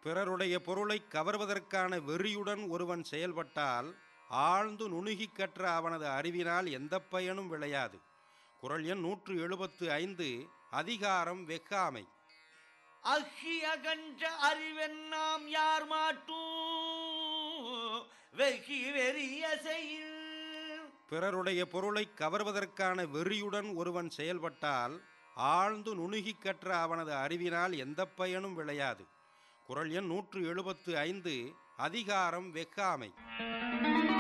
பிறருடைய பொருளை கவர்வதற்கான வெறியுடன் ஒருவன் செயல்பட்டால் ஆழ்ந்து நுணுகிக் கற்ற அவனது அறிவினால் எந்த பயனும் விளையாது. குறள் எண் 175. அதிகாரம் வெஃகாமை. அகி அகன்ற அறிவென்னாம் யார் மாட்டும் வெகி வெறிய செய்யும். பிறருடைய பொருளை கவர்வதற்கான வெறியுடன் ஒருவன் செயல்பட்டால் ஆழ்ந்து நுணுகிக் கற்ற அவனது அறிவினால் எந்த பயனும் விளையாது. குறள் எண் 175. அதிகாரம் வெஃகாமை.